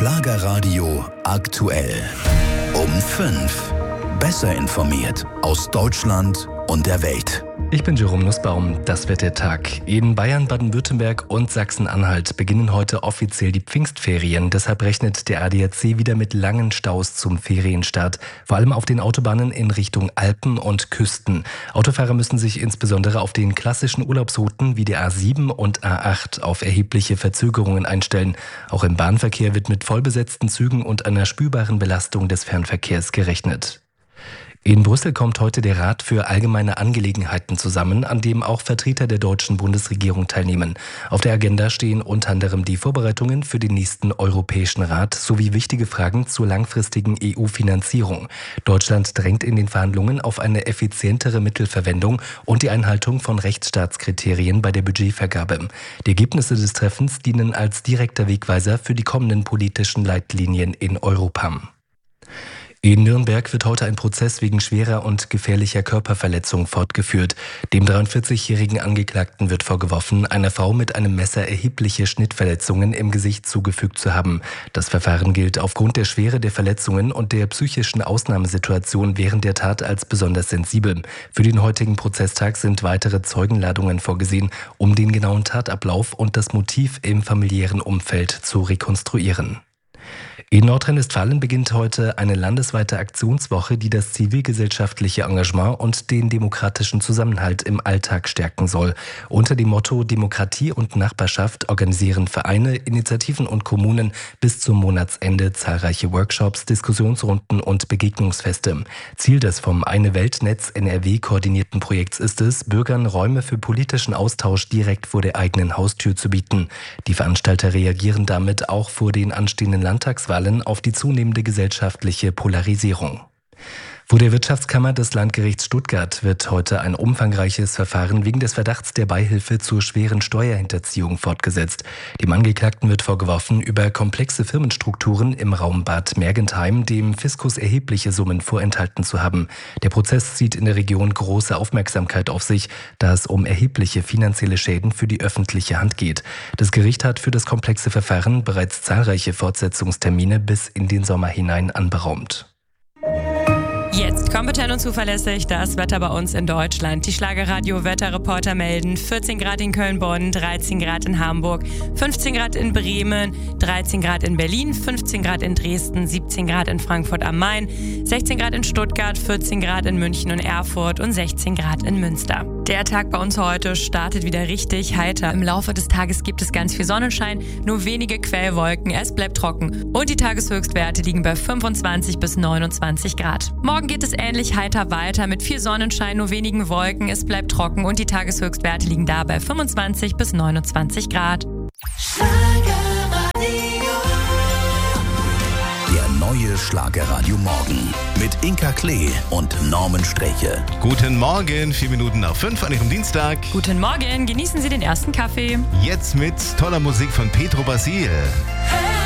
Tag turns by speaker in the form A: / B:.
A: Schlagerradio aktuell. Um 5. Besser informiert aus Deutschland und der Welt.
B: Ich bin Jerome Nussbaum, das wird der Tag. In Bayern, Baden-Württemberg und Sachsen-Anhalt beginnen heute offiziell die Pfingstferien. Deshalb rechnet der ADAC wieder mit langen Staus zum Ferienstart. Vor allem auf den Autobahnen in Richtung Alpen und Küsten. Autofahrer müssen sich insbesondere auf den klassischen Urlaubsrouten wie der A7 und A8 auf erhebliche Verzögerungen einstellen. Auch im Bahnverkehr wird mit vollbesetzten Zügen und einer spürbaren Belastung des Fernverkehrs gerechnet. In Brüssel kommt heute der Rat für allgemeine Angelegenheiten zusammen, an dem auch Vertreter der deutschen Bundesregierung teilnehmen. Auf der Agenda stehen unter anderem die Vorbereitungen für den nächsten Europäischen Rat sowie wichtige Fragen zur langfristigen EU-Finanzierung. Deutschland drängt in den Verhandlungen auf eine effizientere Mittelverwendung und die Einhaltung von Rechtsstaatskriterien bei der Budgetvergabe. Die Ergebnisse des Treffens dienen als direkter Wegweiser für die kommenden politischen Leitlinien in Europa. In Nürnberg wird heute ein Prozess wegen schwerer und gefährlicher Körperverletzung fortgeführt. Dem 43-jährigen Angeklagten wird vorgeworfen, einer Frau mit einem Messer erhebliche Schnittverletzungen im Gesicht zugefügt zu haben. Das Verfahren gilt aufgrund der Schwere der Verletzungen und der psychischen Ausnahmesituation während der Tat als besonders sensibel. Für den heutigen Prozesstag sind weitere Zeugenladungen vorgesehen, um den genauen Tatablauf und das Motiv im familiären Umfeld zu rekonstruieren. In Nordrhein-Westfalen beginnt heute eine landesweite Aktionswoche, die das zivilgesellschaftliche Engagement und den demokratischen Zusammenhalt im Alltag stärken soll. Unter dem Motto Demokratie und Nachbarschaft organisieren Vereine, Initiativen und Kommunen bis zum Monatsende zahlreiche Workshops, Diskussionsrunden und Begegnungsfeste. Ziel des vom Eine Welt-Netz NRW koordinierten Projekts ist es, Bürgern Räume für politischen Austausch direkt vor der eigenen Haustür zu bieten. Die Veranstalter reagieren damit auch vor den anstehenden Landtagswahlen auf die zunehmende gesellschaftliche Polarisierung. Vor der Wirtschaftskammer des Landgerichts Stuttgart wird heute ein umfangreiches Verfahren wegen des Verdachts der Beihilfe zur schweren Steuerhinterziehung fortgesetzt. Dem Angeklagten wird vorgeworfen, über komplexe Firmenstrukturen im Raum Bad Mergentheim dem Fiskus erhebliche Summen vorenthalten zu haben. Der Prozess zieht in der Region große Aufmerksamkeit auf sich, da es um erhebliche finanzielle Schäden für die öffentliche Hand geht. Das Gericht hat für das komplexe Verfahren bereits zahlreiche Fortsetzungstermine bis in den Sommer hinein anberaumt.
C: Jetzt kompetent und zuverlässig das Wetter bei uns in Deutschland. Die Schlagerradio-Wetterreporter melden 14 Grad in Köln-Bonn, 13 Grad in Hamburg, 15 Grad in Bremen, 13 Grad in Berlin, 15 Grad in Dresden, 17 Grad in Frankfurt am Main, 16 Grad in Stuttgart, 14 Grad in München und Erfurt und 16 Grad in Münster. Der Tag bei uns heute startet wieder richtig heiter. Im Laufe des Tages gibt es ganz viel Sonnenschein, nur wenige Quellwolken, es bleibt trocken und die Tageshöchstwerte liegen bei 25 bis 29 Grad. Morgen geht es ähnlich heiter weiter mit viel Sonnenschein, nur wenigen Wolken, es bleibt trocken und die Tageshöchstwerte liegen da bei 25 bis 29 Grad.
A: Der neue Schlagerradio Morgen mit Inka Klee und Norman Streche.
D: Guten Morgen, 4 Minuten nach 5 an Ihrem Dienstag.
C: Guten Morgen, genießen Sie den ersten Kaffee.
D: Jetzt mit toller Musik von Pedro Basil.